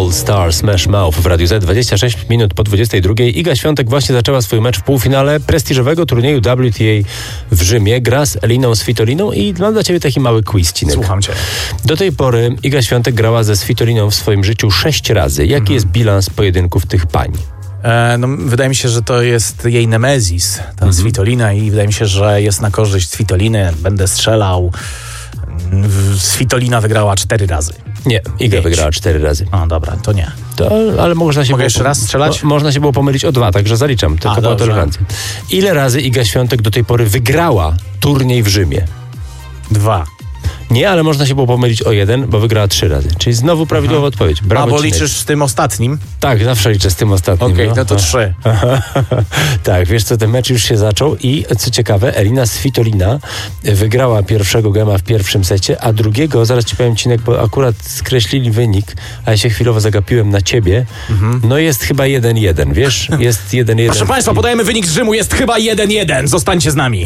All Star Smash Mouth w Radiu Z, 26 minut po 22. Iga Świątek właśnie zaczęła swój mecz w półfinale prestiżowego turnieju WTA w Rzymie. Gra z Eliną Svitoliną i mam dla ciebie taki mały quiz, Cinek. Słucham cię. Do tej pory Iga Świątek grała ze Svitoliną w swoim życiu 6 razy. Jaki jest bilans pojedynków tych pań? Wydaje mi się, że to jest jej nemezis, ta Svitolina, i wydaje mi się, że jest na korzyść Svitoliny. Będę strzelał. Svitolina wygrała 4 razy. Nie, Iga wygrała 4 razy. O, dobra, to nie. Ale można się Mogę jeszcze raz strzelać? Można się było pomylić o 2, także zaliczam. Tylko była tolerancja. Ile razy Iga Świątek do tej pory wygrała turniej w Rzymie? 2. Nie, ale można się było pomylić o 1, bo wygrała 3 razy. Czyli znowu prawidłowa odpowiedź. Brawo, bo Cinek. liczysz z tym ostatnim? Tak, zawsze liczę z tym ostatnim. Okej, no to 3. Tak, wiesz co, ten mecz już się zaczął i co ciekawe, Elina Svitolina wygrała pierwszego gema w pierwszym secie, a drugiego, zaraz ci powiem, Cinek, bo akurat skreślili wynik, a ja się chwilowo zagapiłem na ciebie, no jest chyba 1-1, wiesz? Jest 1-1. Proszę Państwa, podajemy wynik z Rzymu, jest chyba 1-1. Zostańcie z nami.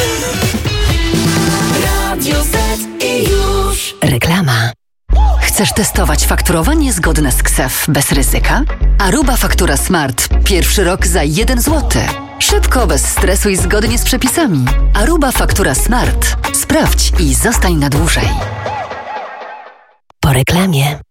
Reklama. Chcesz testować fakturowanie zgodne z KSEF bez ryzyka? Aruba Faktura Smart. Pierwszy rok za 1 zł. Szybko, bez stresu i zgodnie z przepisami. Aruba Faktura Smart. Sprawdź i zostań na dłużej. Po reklamie.